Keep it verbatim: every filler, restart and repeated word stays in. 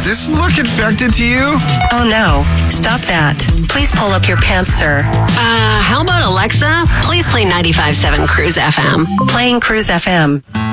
this look infected to you? Oh no, stop that. Please pull up your pants, sir. Uh, how about Alexa? Please play ninety-five point seven Cruise F M. Playing Cruise F M.